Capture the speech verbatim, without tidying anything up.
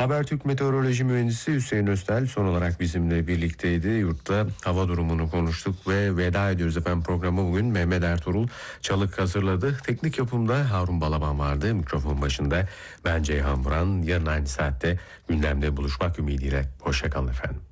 Habertürk Meteoroloji Mühendisi Hüseyin Öztel son olarak bizimle birlikteydi. Yurtta hava durumunu konuştuk ve veda ediyoruz efendim. Programı bugün Mehmet Ertuğrul Çalık hazırladı. Teknik yapımda Harun Balaban vardı. Mikrofon başında ben Ceyhan Vuran. Yarın aynı saatte gündemde buluşmak ümidiyle. Hoşça kalın efendim.